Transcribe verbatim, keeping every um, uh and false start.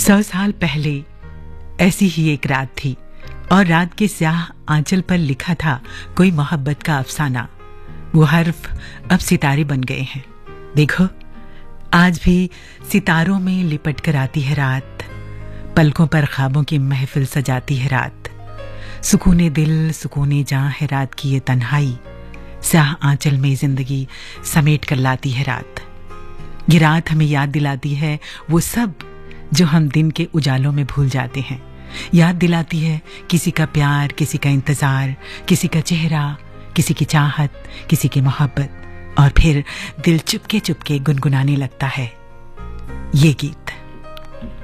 सौ साल पहले ऐसी ही एक रात थी और रात के स्याह आंचल पर लिखा था कोई मोहब्बत का अफसाना। वो हर्फ अब सितारे बन गए हैं। देखो आज भी सितारों में लिपट कर आती है रात, पलकों पर ख्वाबों की महफिल सजाती है रात। सुकूने दिल सुकूने जां है रात की ये तन्हाई, स्याह आंचल में जिंदगी समेट कर लाती है रात। ये रात हमें याद दिलाती है वो सब जो हम दिन के उजालों में भूल जाते हैं। याद दिलाती है किसी का प्यार, किसी का इंतजार, किसी का चेहरा, किसी की चाहत, किसी की मोहब्बत, और फिर दिल चुपके चुपके गुनगुनाने लगता है ये गीत।